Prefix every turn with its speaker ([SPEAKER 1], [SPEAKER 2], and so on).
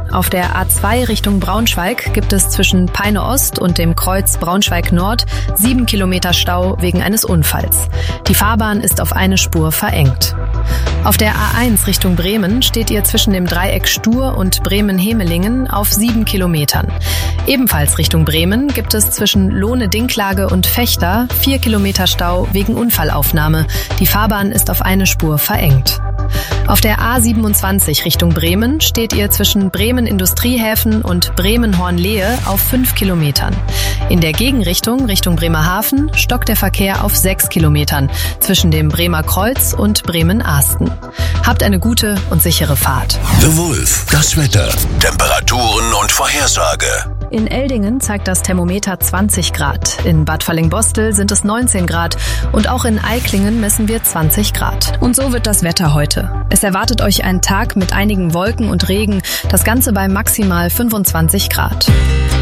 [SPEAKER 1] Auf der A2 Richtung Braunschweig gibt es zwischen Peine Ost und dem Kreuz Braunschweig Nord 7 Kilometer Stau wegen eines Unfalls. Die Fahrbahn ist auf eine Spur verengt. Auf der A1 Richtung Bremen steht ihr zwischen dem Dreieck Stur und Bremen-Hemelingen auf 7 Kilometern. Ebenfalls Richtung Bremen gibt es zwischen Lohne-Dinklage und Vechta 4 Kilometer Stau wegen Unfallaufnahme. Die Fahrbahn ist auf eine Spur verengt. Auf der A27 Richtung Bremen steht ihr zwischen Bremen-Industriehäfen und Bremen-Hornlehe auf 5 Kilometern. In der Gegenrichtung Richtung Bremerhaven stockt der Verkehr auf 6 Kilometern zwischen dem Bremer Kreuz und Bremen-Ahsten. Habt eine gute und sichere Fahrt.
[SPEAKER 2] The Wolf, das Wetter, Temperaturen und Vorhersage.
[SPEAKER 1] In Eldingen zeigt das Thermometer 20 Grad. In Bad Fallingbostel sind es 19 Grad und auch in Aiklingen messen wir 20 Grad. Und so wird das Wetter heute. Es erwartet euch ein Tag mit einigen Wolken und Regen, das Ganze bei maximal 25 Grad.